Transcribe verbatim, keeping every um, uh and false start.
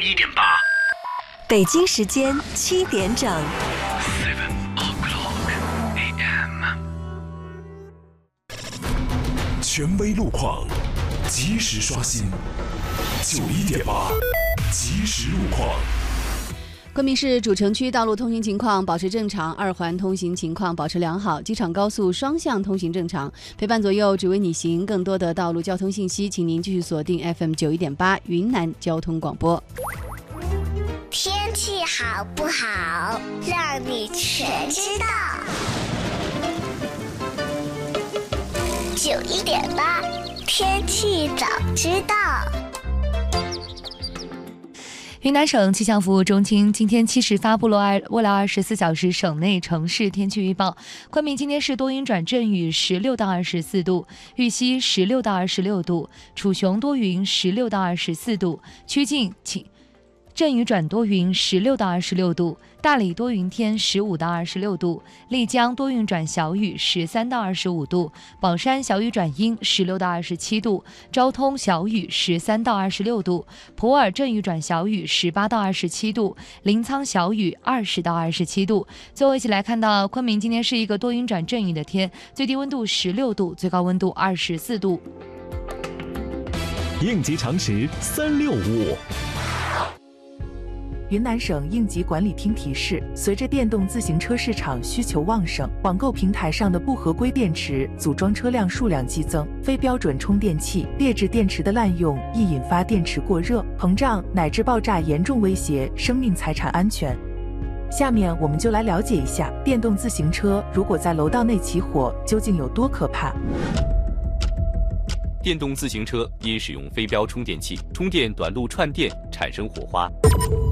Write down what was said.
一点八， 北京时间七点整。 Seven o'clock a m。 权威路况，及时刷新。九一点八，及时路况。 昆明市主城区道路通行情况保持正常，二环通行情况保持良好，机场高速双向通行正常。陪伴左右，只为你行。更多的道路交通信息，请您继续锁定 F M 九一点八云南交通广播。 天气好不好，让你全知道。九一点八，天气早知道。 云南省气象服务中心今天七时发布了未来二十四小时省内城市天气预报。昆明今天是多云转阵雨，十六到二十四度；玉溪十六到二十六度；楚雄多云，十六到二十四度；曲靖晴阵雨转多云，十六到二十六度；大理多云天，十五到二十六度；丽江多云转小雨，十三到二十五度；宝山小雨转阴，十六到二十七度；昭通小雨，十三到二十六度；普洱阵雨转小雨，十八到二十七度；临沧小雨，二十到二十七度。最后一起来看到昆明今天是一个多云转阵雨的天，最低温度十六度，最高温度二十四度。 应急常识三六五。 云南省应急管理厅提示，随着电动自行车市场需求旺盛，网购平台上的不合规电池组装车辆数量激增，非标准充电器、劣质电池的滥用易引发电池过热、膨胀乃至爆炸，严重威胁生命财产安全。下面我们就来了解一下，电动自行车如果在楼道内起火，究竟有多可怕。 电动自行车因使用非标充电器，充电短路串电产生火花。